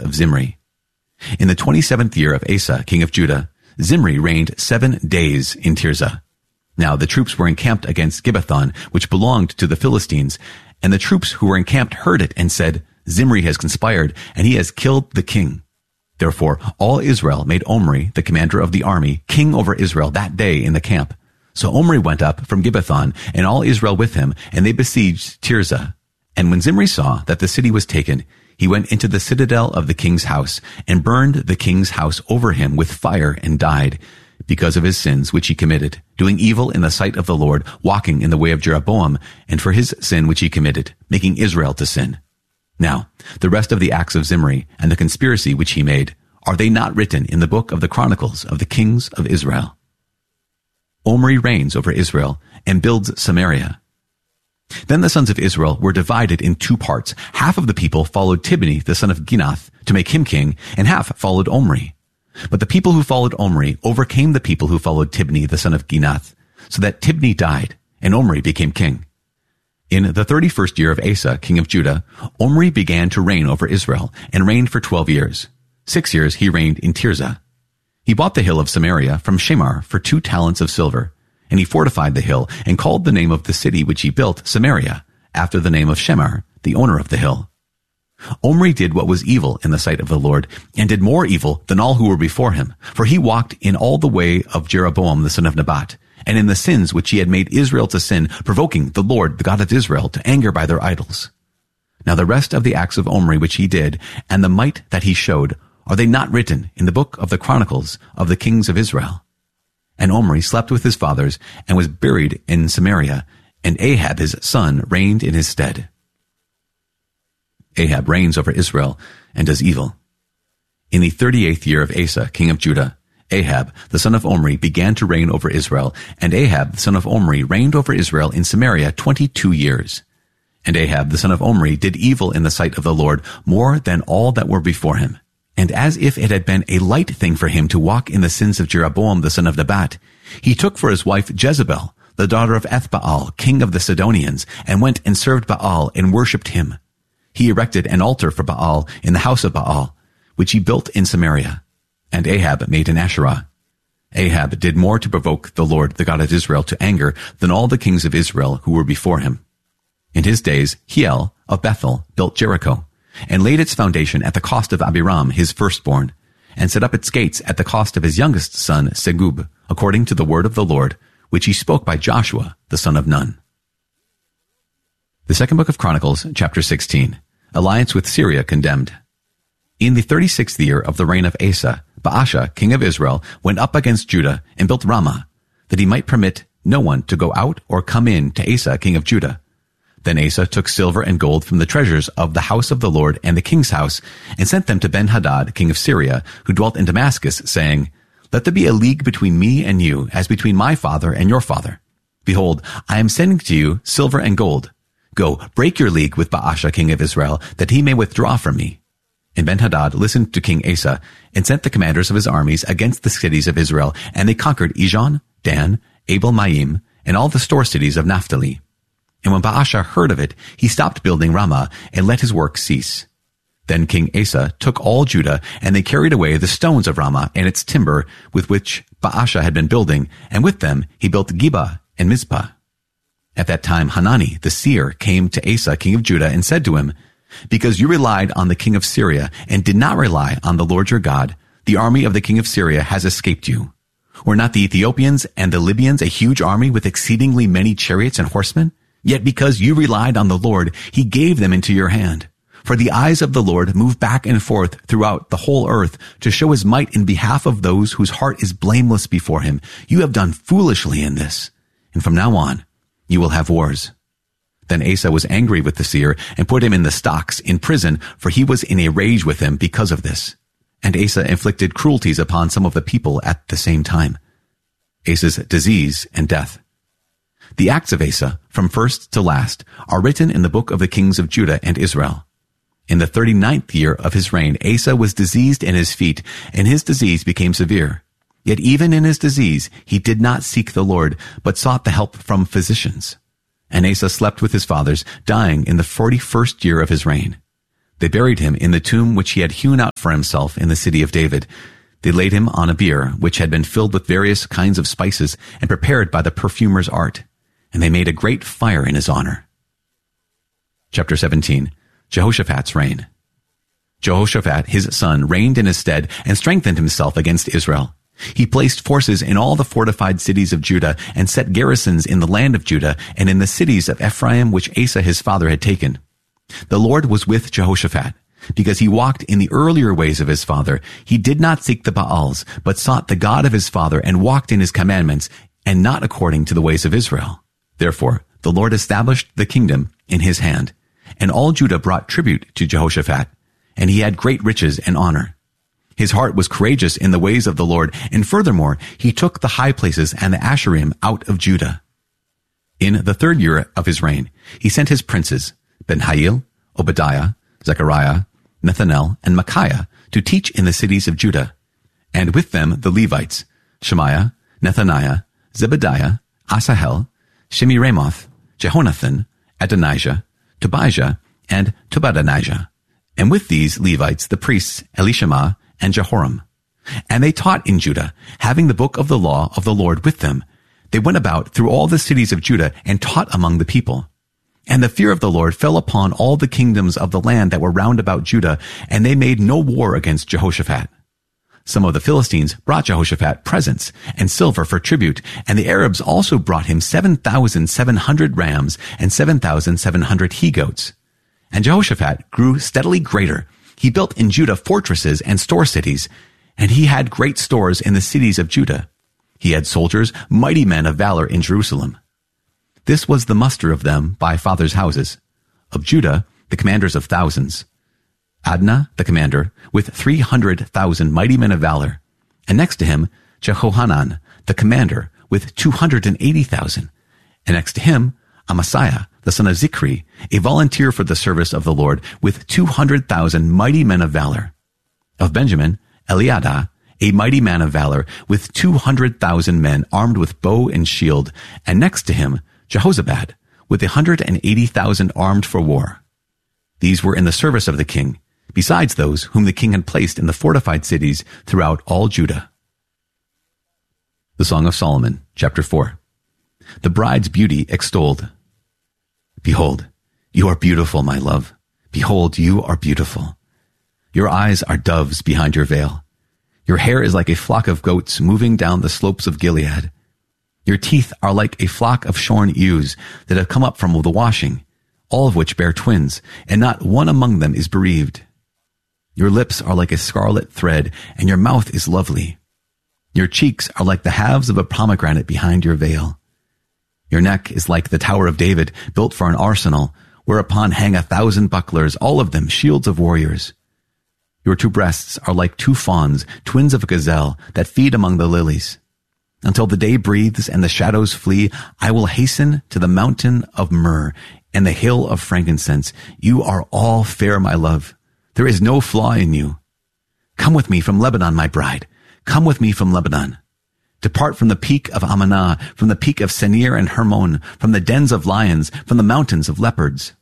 of Zimri. In the 27th year of Asa, king of Judah, Zimri reigned 7 days in Tirzah. Now the troops were encamped against Gibbethon, which belonged to the Philistines, and the troops who were encamped heard it and said, Zimri has conspired, and he has killed the king. Therefore all Israel made Omri, the commander of the army, king over Israel that day in the camp. So Omri went up from Gibbethon, and all Israel with him, and they besieged Tirzah. And when Zimri saw that the city was taken, he went into the citadel of the king's house, and burned the king's house over him with fire, and died, because of his sins which he committed, doing evil in the sight of the Lord, walking in the way of Jeroboam, and for his sin which he committed, making Israel to sin. Now, the rest of the acts of Zimri, and the conspiracy which he made, are they not written in the book of the Chronicles of the kings of Israel? Omri reigns over Israel, and builds Samaria. Then the sons of Israel were divided in 2 parts. Half of the people followed Tibni, the son of Ginath, to make him king, and half followed Omri. But the people who followed Omri overcame the people who followed Tibni, the son of Ginath, so that Tibni died, and Omri became king. In the 31st year of Asa, king of Judah, Omri began to reign over Israel, and reigned for 12 years. 6 years he reigned in Tirzah. He bought the hill of Samaria from Shemar for 2 talents of silver. And he fortified the hill, and called the name of the city which he built Samaria, after the name of Shemar, the owner of the hill. Omri did what was evil in the sight of the Lord, and did more evil than all who were before him. For he walked in all the way of Jeroboam the son of Nebat, and in the sins which he had made Israel to sin, provoking the Lord, the God of Israel, to anger by their idols. Now the rest of the acts of Omri which he did, and the might that he showed, are they not written in the book of the Chronicles of the kings of Israel? And Omri slept with his fathers, and was buried in Samaria, and Ahab his son reigned in his stead. Ahab reigns over Israel, and does evil. In the 38th year of Asa, king of Judah, Ahab, the son of Omri, began to reign over Israel, and Ahab, the son of Omri, reigned over Israel in Samaria 22 years. And Ahab, the son of Omri, did evil in the sight of the Lord, more than all that were before him. And as if it had been a light thing for him to walk in the sins of Jeroboam the son of Nebat, he took for his wife Jezebel, the daughter of Ethbaal, king of the Sidonians, and went and served Baal and worshipped him. He erected an altar for Baal in the house of Baal, which he built in Samaria. And Ahab made an Asherah. Ahab did more to provoke the Lord, the God of Israel, to anger than all the kings of Israel who were before him. In his days, Hiel of Bethel built Jericho, and laid its foundation at the cost of Abiram, his firstborn, and set up its gates at the cost of his youngest son, Segub, according to the word of the Lord, which he spoke by Joshua, the son of Nun. The second book of Chronicles, chapter 16. Alliance with Syria condemned. In the 36th year of the reign of Asa, Baasha, king of Israel, went up against Judah and built Ramah, that he might permit no one to go out or come in to Asa, king of Judah. Then Asa took silver and gold from the treasures of the house of the Lord and the king's house, and sent them to Ben-Hadad, king of Syria, who dwelt in Damascus, saying, Let there be a league between me and you, as between my father and your father. Behold, I am sending to you silver and gold. Go, break your league with Baasha, king of Israel, that he may withdraw from me. And Ben-Hadad listened to King Asa, and sent the commanders of his armies against the cities of Israel, and they conquered Ijon, Dan, Abel-Maim, and all the store cities of Naphtali. And when Baasha heard of it, he stopped building Ramah, and let his work cease. Then King Asa took all Judah, and they carried away the stones of Ramah and its timber, with which Baasha had been building, and with them he built Geba and Mizpah. At that time Hanani the seer came to Asa king of Judah, and said to him, Because you relied on the king of Syria, and did not rely on the Lord your God, the army of the king of Syria has escaped you. Were not the Ethiopians and the Libyans a huge army with exceedingly many chariots and horsemen? Yet because you relied on the Lord, he gave them into your hand. For the eyes of the Lord move back and forth throughout the whole earth to show his might in behalf of those whose heart is blameless before him. You have done foolishly in this, and from now on you will have wars. Then Asa was angry with the seer, and put him in the stocks in prison, for he was in a rage with him because of this. And Asa inflicted cruelties upon some of the people at the same time. Asa's disease and death. The acts of Asa, from first to last, are written in the book of the kings of Judah and Israel. In the 39th year of his reign, Asa was diseased in his feet, and his disease became severe. Yet even in his disease, he did not seek the Lord, but sought the help from physicians. And Asa slept with his fathers, dying in the 41st year of his reign. They buried him in the tomb which he had hewn out for himself in the city of David. They laid him on a bier which had been filled with various kinds of spices and prepared by the perfumer's art, and they made a great fire in his honor. Chapter 17. Jehoshaphat's reign. Jehoshaphat, his son, reigned in his stead and strengthened himself against Israel. He placed forces in all the fortified cities of Judah and set garrisons in the land of Judah and in the cities of Ephraim which Asa his father had taken. The Lord was with Jehoshaphat, because he walked in the earlier ways of his father. He did not seek the Baals, but sought the God of his father and walked in his commandments, and not according to the ways of Israel. Therefore, the Lord established the kingdom in his hand, and all Judah brought tribute to Jehoshaphat, and he had great riches and honor. His heart was courageous in the ways of the Lord, and furthermore, he took the high places and the Asherim out of Judah. In the 3rd year of his reign, he sent his princes, Ben-Hail, Obadiah, Zechariah, Nethanel, and Micaiah, to teach in the cities of Judah, and with them the Levites, Shemaiah, Nethaniah, Zebediah, Asahel, Shemiramoth, Jehonathan, Adonijah, Tobijah, and Tobadonijah, and with these Levites the priests Elishama and Jehoram. And they taught in Judah, having the book of the law of the Lord with them. They went about through all the cities of Judah and taught among the people. And the fear of the Lord fell upon all the kingdoms of the land that were round about Judah, and they made no war against Jehoshaphat. Some of the Philistines brought Jehoshaphat presents and silver for tribute, and the Arabs also brought him 7,700 rams and 7,700 he-goats. And Jehoshaphat grew steadily greater. He built in Judah fortresses and store cities, and he had great stores in the cities of Judah. He had soldiers, mighty men of valor in Jerusalem. This was the muster of them by fathers' houses. Of Judah, the commanders of thousands. Adnah, the commander, with 300,000 mighty men of valor. And next to him, Jehohanan, the commander, with 280,000. And next to him, Amasiah, the son of Zichri, a volunteer for the service of the Lord, with 200,000 mighty men of valor. Of Benjamin, Eliada, a mighty man of valor, with 200,000 men armed with bow and shield. And next to him, Jehozabad, with 180,000 armed for war. These were in the service of the king, besides those whom the king had placed in the fortified cities throughout all Judah. The Song of Solomon, chapter 4. The bride's beauty extolled. Behold, you are beautiful, my love. Behold, you are beautiful. Your eyes are doves behind your veil. Your hair is like a flock of goats moving down the slopes of Gilead. Your teeth are like a flock of shorn ewes that have come up from the washing, all of which bear twins, and not one among them is bereaved. Your lips are like a scarlet thread, and your mouth is lovely. Your cheeks are like the halves of a pomegranate behind your veil. Your neck is like the Tower of David, built for an arsenal, whereupon hang 1,000 bucklers, all of them shields of warriors. Your 2 breasts are like 2 fawns, twins of a gazelle, that feed among the lilies. Until the day breathes and the shadows flee, I will hasten to the mountain of myrrh and the hill of frankincense. You are all fair, my love. There is no flaw in you. Come with me from Lebanon, my bride. Come with me from Lebanon. Depart from the peak of Amanah, from the peak of Senir and Hermon, from the dens of lions, from the mountains of leopards.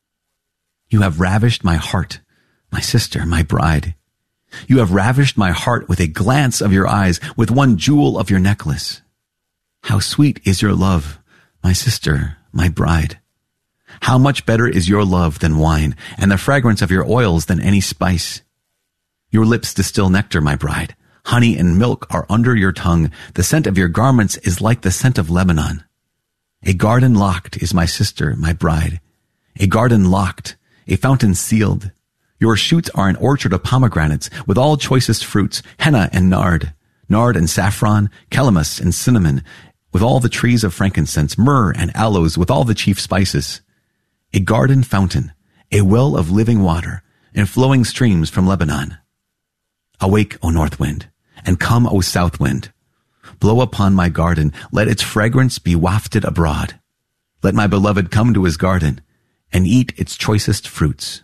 You have ravished my heart, my sister, my bride. You have ravished my heart with a glance of your eyes, with one jewel of your necklace. How sweet is your love, my sister, my bride. How much better is your love than wine, and the fragrance of your oils than any spice. Your lips distill nectar, my bride. Honey and milk are under your tongue. The scent of your garments is like the scent of Lebanon. A garden locked is my sister, my bride. A garden locked, a fountain sealed. Your shoots are an orchard of pomegranates, with all choicest fruits, henna and nard and saffron, calamus and cinnamon, with all the trees of frankincense, myrrh and aloes, with all the chief spices. A garden fountain, a well of living water, and flowing streams from Lebanon. Awake, O north wind, and come, O south wind. Blow upon my garden, let its fragrance be wafted abroad. Let my beloved come to his garden, and eat its choicest fruits.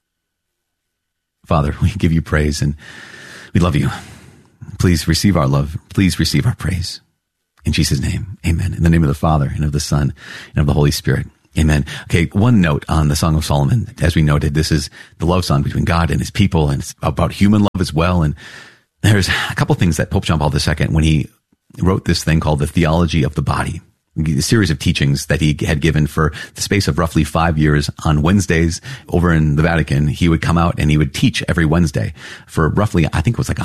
Father, we give you praise and we love you. Please receive our love. Please receive our praise. In Jesus' name, amen. In the name of the Father and of the Son and of the Holy Spirit. Amen. Okay, one note on the Song of Solomon. As we noted, this is the love song between God and his people, and it's about human love as well. And there's a couple things that Pope John Paul II, when he wrote this thing called the Theology of the Body, a series of teachings that he had given for the space of roughly 5 years on Wednesdays over in the Vatican. He would come out and he would teach every Wednesday for roughly, I think it was like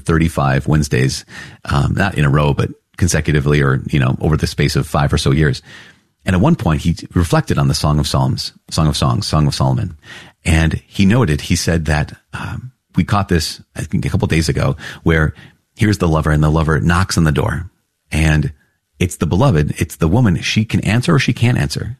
135 Wednesdays, not in a row, but consecutively, or, over the space of 5 or so years. And at one point, he reflected on the Song of Songs, Song of Solomon. And he said that we caught this, I think, a couple of days ago, where here's the lover, and the lover knocks on the door. And it's the beloved, it's the woman. She can answer or she can't answer.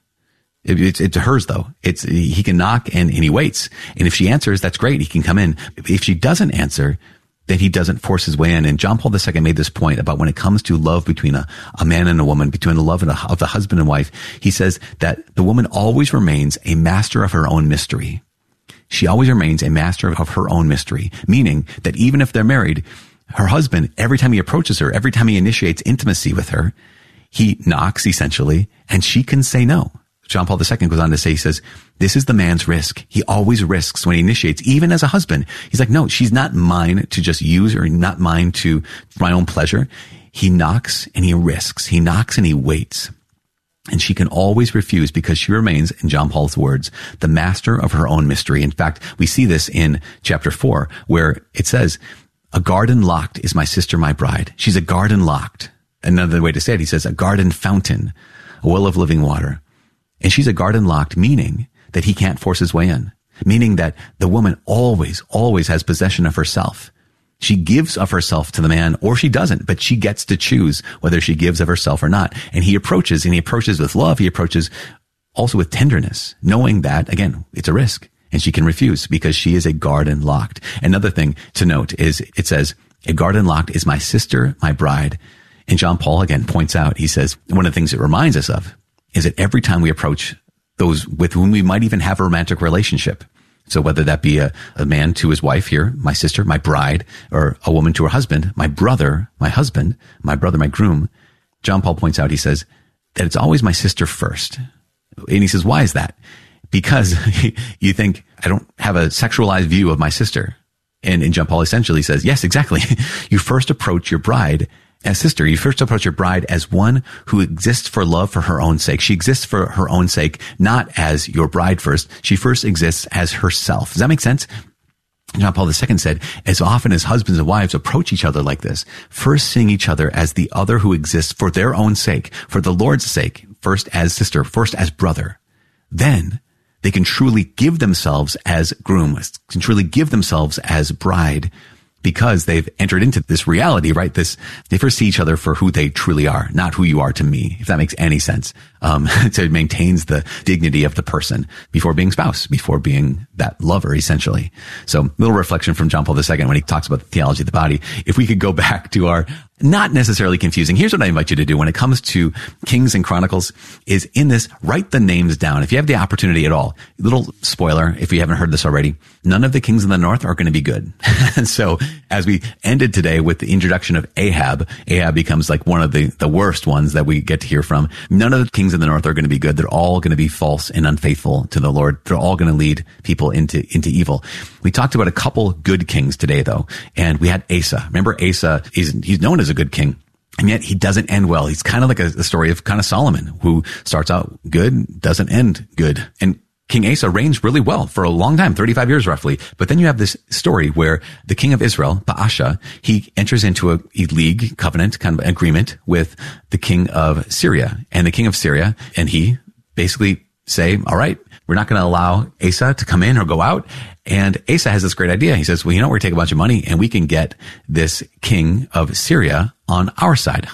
It's hers, though. He can knock and he waits. And if she answers, that's great. He can come in. If she doesn't answer, then he doesn't force his way in. And John Paul II made this point about when it comes to love between a man and a woman, between the love of the husband and wife. He says that the woman always remains a master of her own mystery. She always remains a master of her own mystery, meaning that even if they're married, her husband, every time he approaches her, every time he initiates intimacy with her, he knocks essentially, and she can say no. John Paul II goes on to say, he says, this is the man's risk. He always risks when he initiates, even as a husband. He's like, no, she's not mine to just use, or not mine for my own pleasure. He knocks and he risks. He knocks and he waits. And she can always refuse because she remains, in John Paul's words, the master of her own mystery. In fact, we see this in chapter 4, where it says, a garden locked is my sister, my bride. She's a garden locked. Another way to say it, he says, a garden fountain, a well of living water. And she's a garden locked, meaning that he can't force his way in, meaning that the woman always has possession of herself. She gives of herself to the man, or she doesn't, but she gets to choose whether she gives of herself or not. And he approaches with love. He approaches also with tenderness, knowing that, again, it's a risk, and she can refuse because she is a garden locked. Another thing to note is it says, a garden locked is my sister, my bride. And John Paul again points out, he says, one of the things it reminds us of is that every time we approach those with whom we might even have a romantic relationship, so whether that be a man to his wife here, my sister, my bride, or a woman to her husband, my brother, my husband, my brother, my groom, John Paul points out, he says, that it's always my sister first. And he says, why is that? Because you think, I don't have a sexualized view of my sister. And John Paul essentially says, yes, exactly. You first approach your bride as sister. You first approach your bride as one who exists for love for her own sake. She exists for her own sake, not as your bride first. She first exists as herself. Does that make sense? John Paul II said, as often as husbands and wives approach each other like this, first seeing each other as the other who exists for their own sake, for the Lord's sake, first as sister, first as brother, then they can truly give themselves as groom, can truly give themselves as bride, because they've entered into this reality, right? They first see each other for who they truly are, not who you are to me, if that makes any sense. So it maintains the dignity of the person before being spouse, before being that lover, essentially. So little reflection from John Paul II when he talks about the theology of the body. If we could go back to our not necessarily confusing, here's what I invite you to do when it comes to Kings and Chronicles is in this, write the names down. If you have the opportunity at all, little spoiler, if you haven't heard this already, none of the kings in the north are going to be good. And so as we ended today with the introduction of Ahab becomes like one of the worst ones that we get to hear from. None of the kings in the north are going to be good. They're all going to be false and unfaithful to the Lord. They're all going to lead people into evil. We talked about a couple good kings today, though, and we had Asa. Remember, Asa, he's known as a good king, and yet he doesn't end well. He's kind of like a story of kind of Solomon, who starts out good, doesn't end good. And King Asa reigns really well for a long time, 35 years roughly. But then you have this story where the king of Israel, Baasha, he enters into a league, covenant, kind of agreement with the king of Syria. And the king of Syria and he basically say, all right, we're not going to allow Asa to come in or go out. And Asa has this great idea. He says, well, we're going to take a bunch of money and we can get this king of Syria on our side.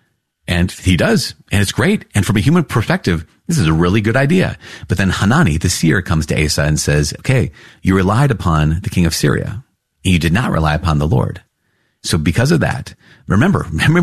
And he does. And it's great. And from a human perspective, this is a really good idea. But then Hanani, the seer, comes to Asa and says, okay, you relied upon the king of Syria and you did not rely upon the Lord. So because of that, remember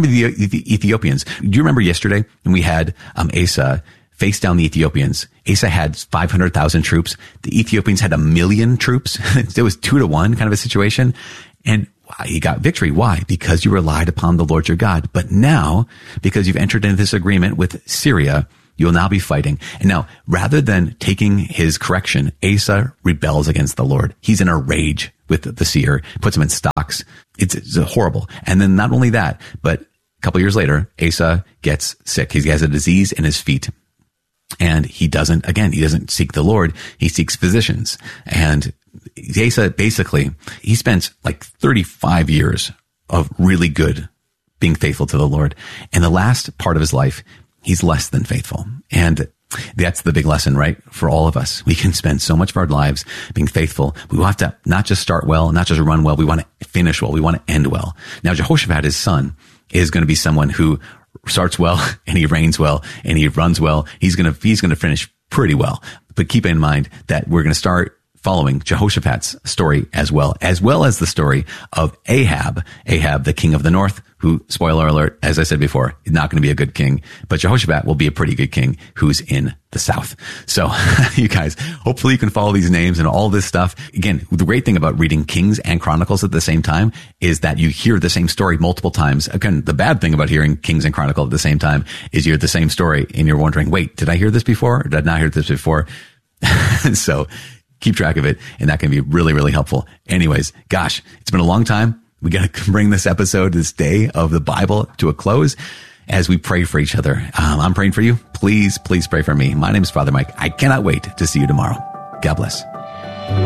the Ethiopians. Do you remember yesterday when we had Asa face down the Ethiopians? Asa had 500,000 troops. The Ethiopians had 1 million troops. It was 2-1 kind of a situation. And he got victory. Why? Because you relied upon the Lord your God. But now, because you've entered into this agreement with Syria, You will now be fighting. And now, rather than taking his correction, Asa rebels against the Lord. He's in a rage with the seer, puts him in stocks. It's horrible. And then not only that, but a couple years later, Asa gets sick. He has a disease in his feet. And he doesn't seek the Lord. He seeks physicians. And Asa, basically, he spends like 35 years of really good being faithful to the Lord. And the last part of his life, he's less than faithful. And that's the big lesson, right? For all of us. We can spend so much of our lives being faithful. We have to not just start well, not just run well. We want to finish well. We want to end well. Now, Jehoshaphat, his son, is going to be someone who starts well and he reigns well and he runs well. He's going to finish pretty well. But keep in mind that we're going to start following Jehoshaphat's story as well as the story of Ahab, the king of the north, who, spoiler alert, as I said before, is not going to be a good king, but Jehoshaphat will be a pretty good king who's in the south. So you guys, hopefully you can follow these names and all this stuff. Again, the great thing about reading Kings and Chronicles at the same time is that you hear the same story multiple times. Again, the bad thing about hearing Kings and Chronicle at the same time is you hear the same story and you're wondering, wait, did I hear this before? Or did I not hear this before? So keep track of it, and that can be really, really helpful. Anyways, gosh, it's been a long time. We got to bring this episode, this day of the Bible, to a close as we pray for each other. I'm praying for you. Please, please pray for me. My name is Father Mike. I cannot wait to see you tomorrow. God bless.